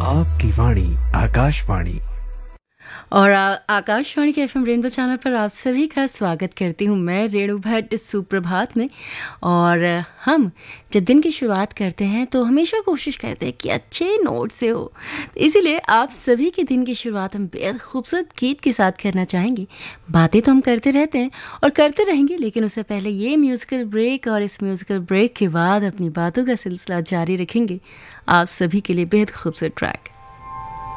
आपकी वाणी आकाशवाणी। और आकाशवाणी के एफएम रेनबो चैनल पर आप सभी का स्वागत करती हूँ मैं रेणु भट्ट सुप्रभात में। और हम जब दिन की शुरुआत करते हैं तो हमेशा कोशिश करते हैं कि अच्छे नोट से हो, इसीलिए आप सभी के दिन की शुरुआत हम बेहद खूबसूरत गीत के साथ करना चाहेंगे। बातें तो हम करते रहते हैं और करते रहेंगे, लेकिन उससे पहले ये म्यूज़िकल ब्रेक, और इस म्यूज़िकल ब्रेक के बाद अपनी बातों का सिलसिला जारी रखेंगे। आप सभी के लिए बेहद खूबसूरत ट्रैक।